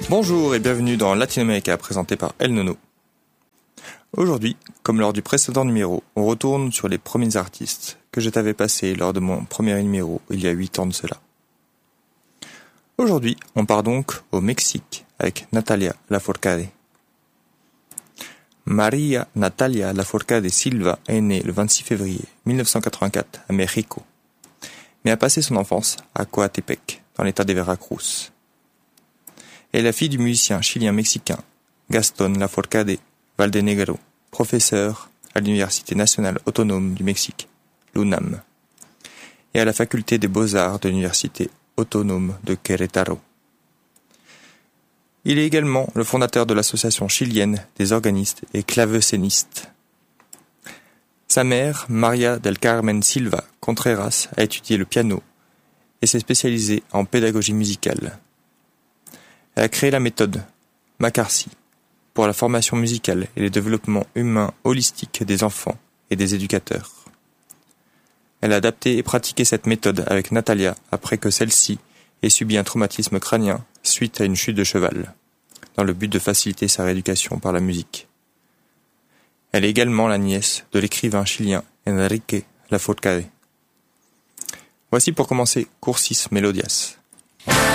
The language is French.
Bonjour et bienvenue dans Latinoamérica présenté par El Nono. Aujourd'hui, comme lors du précédent numéro, on retourne sur les premiers artistes que je t'avais passés lors de mon premier numéro il y a 8 ans de cela. Aujourd'hui, on part donc au Mexique avec Natalia Lafourcade. María Natalia Lafourcade Silva est née le 26 février 1984 à Mexico, mais a passé son enfance à Coatepec, dans l'état de Veracruz. Elle est la fille du musicien chilien-mexicain Gastón Lafourcade Valdenegro, professeur à l'Université nationale autonome du Mexique, l'UNAM, et à la faculté des beaux-arts de l'Université autonome de Querétaro. Il est également le fondateur de l'association chilienne des organistes et clavecinistes. Sa mère, María del Carmen Silva Contreras, a étudié le piano et s'est spécialisée en pédagogie musicale. Elle a créé la méthode McCarthy pour la formation musicale et le développement humain holistique des enfants et des éducateurs. Elle a adapté et pratiqué cette méthode avec Natalia après que celle-ci ait subi un traumatisme crânien suite à une chute de cheval, dans le but de faciliter sa rééducation par la musique. Elle est également la nièce de l'écrivain chilien Enrique Lafourcade. Voici pour commencer Cursis Melodias.